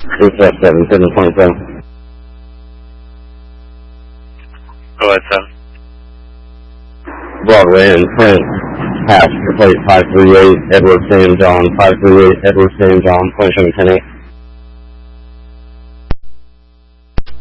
727. Go ahead, 7. Broadway and Prince, passenger plate 538, Edward Sam John, 538, Edward Sam John, 2710.